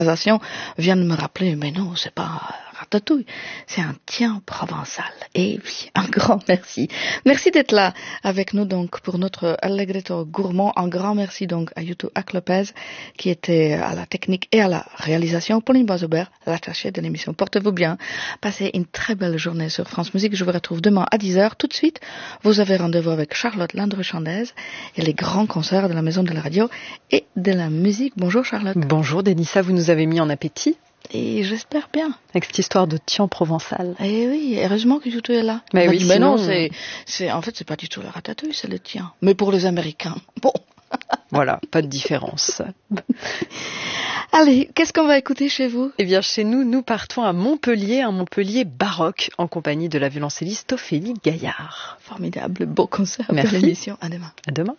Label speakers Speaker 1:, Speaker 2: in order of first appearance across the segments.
Speaker 1: vient de me rappeler, mais non, c'est pas ratatouille, c'est un tien provençal. Et oui, un grand merci. Merci d'être là avec nous donc pour notre Allegretto gourmand. Un grand merci donc à Yutu Ak-Lopez qui était à la technique et à la réalisation. Pauline Boisaubert, l'attachée de l'émission. Portez-vous bien. Passez une très belle journée sur France Musique. Je vous retrouve demain à 10h. Tout de suite, vous avez rendez-vous avec Charlotte Landru-Chandez et les grands concerts de la Maison de la Radio et de la musique. Bonjour Charlotte.
Speaker 2: Bonjour Denissa, vous nous avez mis en appétit.
Speaker 1: Et j'espère bien.
Speaker 2: Avec cette histoire de tian provençal.
Speaker 1: Eh oui, heureusement que Yutu est là.
Speaker 2: Mais oui,
Speaker 1: dit, mais non, en fait, c'est pas du tout le ratatouille, c'est le tien. Mais pour les Américains, bon.
Speaker 2: Voilà, pas de différence.
Speaker 1: Allez, qu'est-ce qu'on va écouter chez vous?
Speaker 2: Eh bien, chez nous, nous partons à Montpellier, un Montpellier baroque, en compagnie de la violoncelliste Ophélie Gaillard.
Speaker 1: Formidable, beau concert.
Speaker 2: Merci.
Speaker 1: De l'émission. À demain.
Speaker 2: À demain.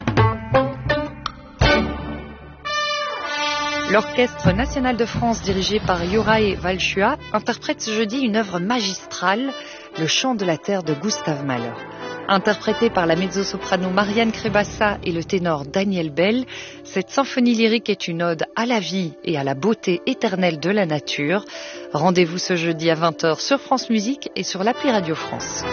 Speaker 3: L'Orchestre national de France, dirigé par Juraj Walchua, interprète ce jeudi une œuvre magistrale, Le chant de la terre de Gustav Mahler. Interprétée par la mezzo-soprano Marianne Crébassa et le ténor Daniel Bell, cette symphonie lyrique est une ode à la vie et à la beauté éternelle de la nature. Rendez-vous ce jeudi à 20h sur France Musique et sur l'appli Radio France.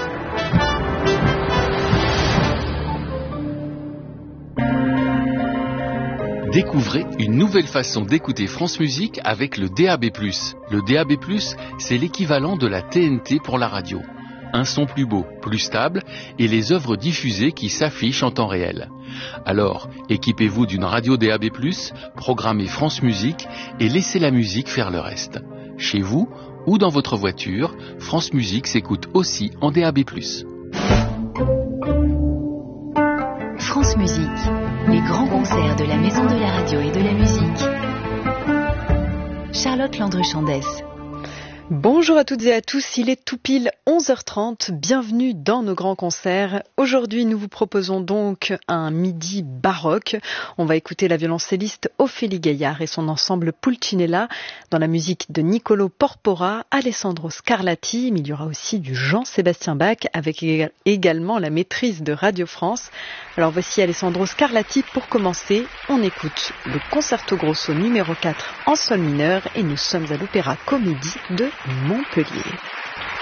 Speaker 4: Découvrez une nouvelle façon d'écouter France Musique avec le DAB+. Le DAB+, c'est l'équivalent de la TNT pour la radio. Un son plus beau, plus stable et les œuvres diffusées qui s'affichent en temps réel. Alors, équipez-vous d'une radio DAB+, programmez France Musique et laissez la musique faire le reste. Chez vous ou dans votre voiture, France Musique s'écoute aussi en DAB+.
Speaker 5: France Musique, les grands concerts de la Maison de la Radio et de la Musique. Charlotte Landru-Chandez.
Speaker 2: Bonjour à toutes et à tous, il est tout pile 11h30, bienvenue dans nos grands concerts. Aujourd'hui, nous vous proposons donc un midi baroque. On va écouter la violoncelliste Ophélie Gaillard et son ensemble Pulcinella dans la musique de Niccolò Porpora, Alessandro Scarlatti, mais il y aura aussi du Jean-Sébastien Bach avec également la maîtrise de Radio France. Alors voici Alessandro Scarlatti pour commencer. On écoute le Concerto Grosso numéro 4 en sol mineur et nous sommes à l'Opéra Comédie de Montpellier.